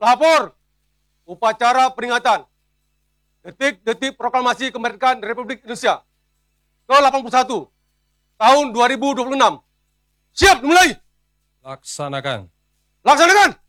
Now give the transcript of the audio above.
Lapor upacara peringatan detik-detik proklamasi kemerdekaan Republik Indonesia ke-81 tahun 2026. Siap dimulai. Laksanakan. Laksanakan.